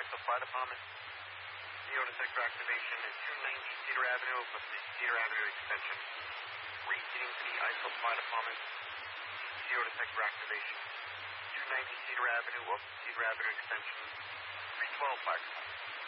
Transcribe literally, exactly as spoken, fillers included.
Axel Fire Department. Zero detector activation at two ninety Cedar Avenue of the Cedar Avenue extension. Repeating to the Axel Fire Department. Zero detector activation. two ninety Cedar Avenue of Cedar Avenue extension. three twelve Fire Department.